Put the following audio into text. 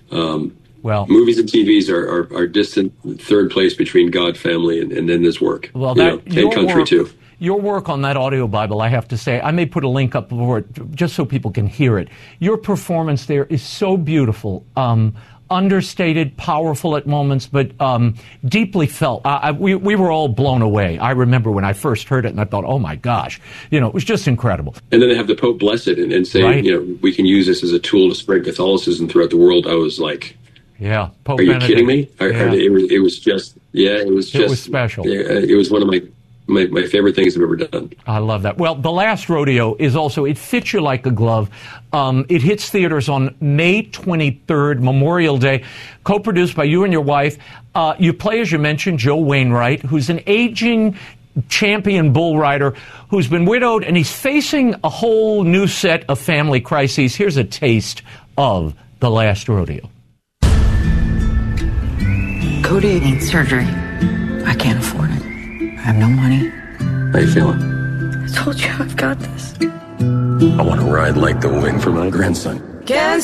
Well, movies and TVs are distant third place between God, family, and then this work. Well, and country too. Your work on that audio Bible, I have to say, I may put a link up for it just so people can hear it. Your performance there is so beautiful, understated, powerful at moments, but deeply felt. We were all blown away. I remember when I first heard it, and I thought, oh my gosh, it was just incredible. And then they have the Pope bless it and say, right. We can use this as a tool to spread Catholicism throughout the world. I was like, yeah, Pope are you Benedict. kidding me? Yeah. It was just, it was special. It was one of my favorite things I've ever done. I love that. Well, The Last Rodeo is also, it fits you like a glove. It hits theaters on May 23rd, Memorial Day, co-produced by you and your wife. You play, as you mentioned, Joe Wainwright, who's an aging champion bull rider who's been widowed, and he's facing a whole new set of family crises. Here's a taste of The Last Rodeo. Cody needs surgery. I can't afford it. I have no money. How you feeling? I told you I've got this. I want to ride like the wind for my grandson. Can't